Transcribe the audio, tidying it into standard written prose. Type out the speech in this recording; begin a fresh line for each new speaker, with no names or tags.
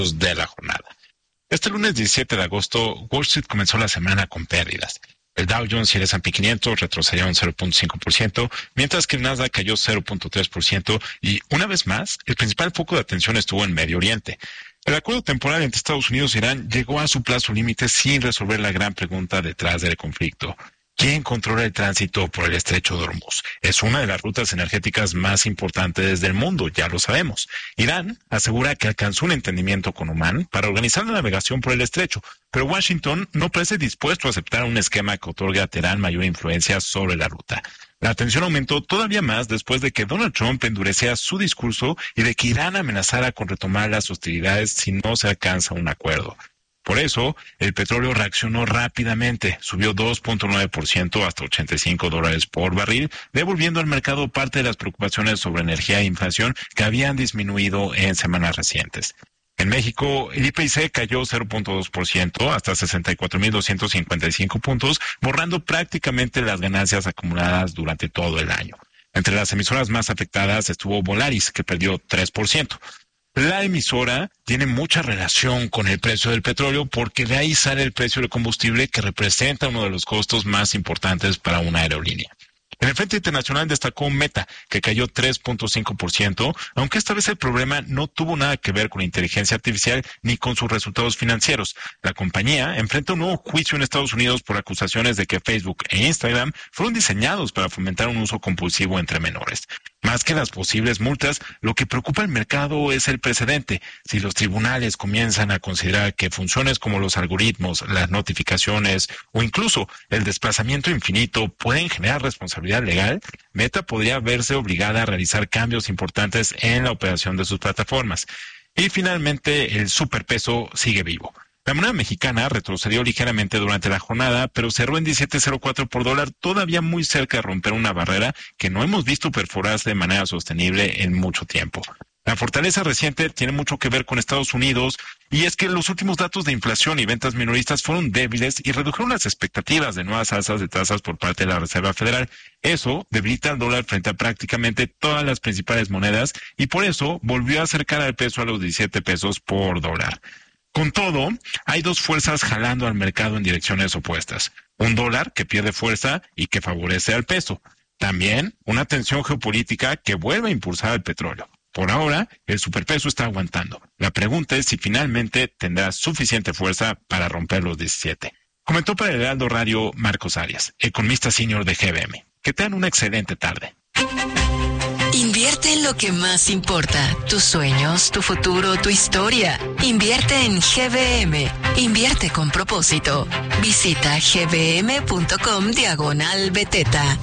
de la jornada. Este lunes 17 de agosto, Wall Street comenzó la semana con pérdidas. El Dow Jones y el S&P 500 retrocedieron 0.5%, mientras que el Nasdaq cayó 0.3% y, una vez más, el principal foco de atención estuvo en Medio Oriente. El acuerdo temporal entre Estados Unidos e Irán llegó a su plazo límite sin resolver la gran pregunta detrás del conflicto. ¿Quién controla el tránsito por el estrecho de Hormuz? Es una de las rutas energéticas más importantes del mundo, ya lo sabemos. Irán asegura que alcanzó un entendimiento con Omán para organizar la navegación por el estrecho, pero Washington no parece dispuesto a aceptar un esquema que otorgue a Teherán mayor influencia sobre la ruta. La tensión aumentó todavía más después de que Donald Trump endurecía su discurso y de que Irán amenazara con retomar las hostilidades si no se alcanza un acuerdo. Por eso, el petróleo reaccionó rápidamente, subió 2.9% hasta $85 por barril, devolviendo al mercado parte de las preocupaciones sobre energía e inflación que habían disminuido en semanas recientes. En México, el IPC cayó 0.2% hasta 64.255 puntos, borrando prácticamente las ganancias acumuladas durante todo el año. Entre las emisoras más afectadas estuvo Volaris, que perdió 3%. La emisora tiene mucha relación con el precio del petróleo porque de ahí sale el precio del combustible, que representa uno de los costos más importantes para una aerolínea. En el frente internacional destacó Meta, que cayó 3.5%, aunque esta vez el problema no tuvo nada que ver con la inteligencia artificial ni con sus resultados financieros. La compañía enfrenta un nuevo juicio en Estados Unidos por acusaciones de que Facebook e Instagram fueron diseñados para fomentar un uso compulsivo entre menores. Más que las posibles multas, lo que preocupa al mercado es el precedente. Si los tribunales comienzan a considerar que funciones como los algoritmos, las notificaciones o incluso el desplazamiento infinito pueden generar responsabilidad legal, Meta podría verse obligada a realizar cambios importantes en la operación de sus plataformas. Y finalmente, el superpeso sigue vivo. La moneda mexicana retrocedió ligeramente durante la jornada, pero cerró en 17.04 por dólar, todavía muy cerca de romper una barrera que no hemos visto perforarse de manera sostenible en mucho tiempo. La fortaleza reciente tiene mucho que ver con Estados Unidos, y es que los últimos datos de inflación y ventas minoristas fueron débiles y redujeron las expectativas de nuevas alzas de tasas por parte de la Reserva Federal. Eso debilita al dólar frente a prácticamente todas las principales monedas y por eso volvió a acercar al peso a los 17 pesos por dólar. Con todo, hay dos fuerzas jalando al mercado en direcciones opuestas. Un dólar que pierde fuerza y que favorece al peso. También una tensión geopolítica que vuelve a impulsar al petróleo. Por ahora, el superpeso está aguantando. La pregunta es si finalmente tendrá suficiente fuerza para romper los 17. Comentó para el Heraldo Radio Marcos Arias, economista senior de GBM. Que tengan una excelente tarde.
Invierte en lo que más importa, tus sueños, tu futuro, tu historia. Invierte en GBM. Invierte con propósito. Visita gbm.com/Beteta.